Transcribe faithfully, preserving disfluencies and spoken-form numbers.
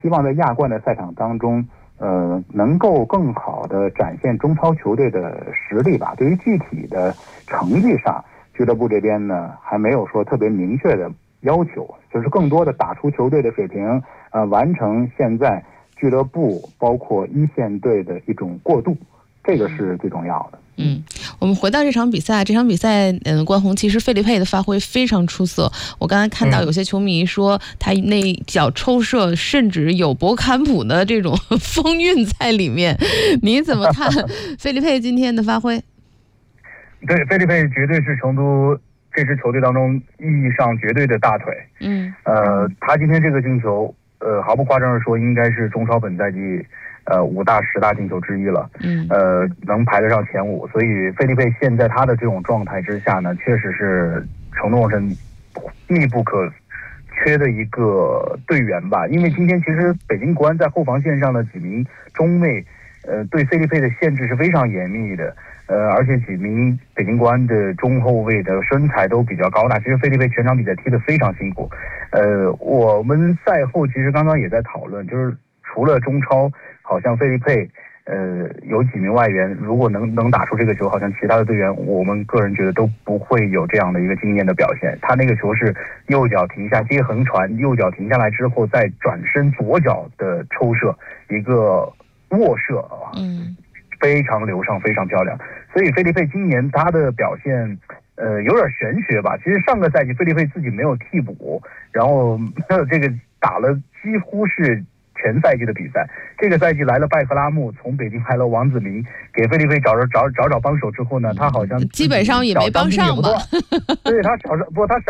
希望在亚冠的赛场当中，呃，能够更好的展现中超球队的实力吧。对于具体的成绩上，俱乐部这边呢还没有说特别明确的要求，就是更多的打出球队的水平，呃，完成现在俱乐部包括一线队的一种过渡，这个是最重要的。 嗯，我们回到这场比赛，这场比赛，嗯，关宏其实费利佩的发挥非常出色。我刚才看到有些球迷说，他那脚抽射甚至有博坎普的这种风韵在里面。你怎么看费利佩今天的发挥？ 对，费利佩绝对是成都这支球队当中意义上绝对的大腿。 嗯， 呃，他今天这个进球，呃，毫不夸张的说，应该是中超本赛季呃五大十大进球之一了。 嗯， 呃，能排得上前五，所以费利佩现在他的这种状态之下呢，确实是成都旺盛密不可缺的一个队员吧。因为今天其实北京国安在后防线上的几名中卫，呃，对费利佩的限制是非常严密的。呃，而且几名北京国安的中后卫的身材都比较高大，其实费利佩全场比赛踢得非常辛苦。呃，我们赛后其实刚刚也在讨论，就是除了中超，好像费利佩呃有几名外援，如果能能打出这个球，好像其他的队员我们个人觉得都不会有这样的一个惊艳的表现。他那个球是右脚停下接横传，右脚停下来之后再转身左脚的抽射，一个卧射啊。 嗯。 非常流畅，非常漂亮。所以费利佩今年他的表现，呃，有点玄学吧。其实上个赛季费利佩自己没有替补，然后这个打了几乎是全赛季的比赛。这个赛季来了拜克拉木，从北京来了王子明，给费利佩找找找找找帮手之后呢，他好像基本上也没帮上吧。 对，他找不他。